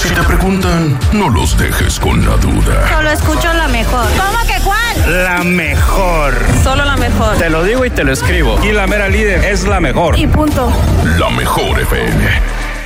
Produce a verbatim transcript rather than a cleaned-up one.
Si te preguntan, no los dejes con la duda. Solo escucho la mejor. ¿Cómo que cuál? La mejor. Solo la mejor. Te lo digo y te lo escribo. Y la mera líder es la mejor. Y punto. La mejor F M.